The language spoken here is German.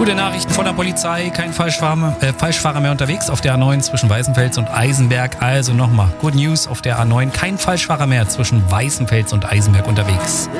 Gute Nachrichten von der Polizei, kein Falschfahrer mehr unterwegs auf der A9 zwischen Weißenfels und Eisenberg. Also nochmal, Good News auf der A9, kein Falschfahrer mehr zwischen Weißenfels und Eisenberg unterwegs.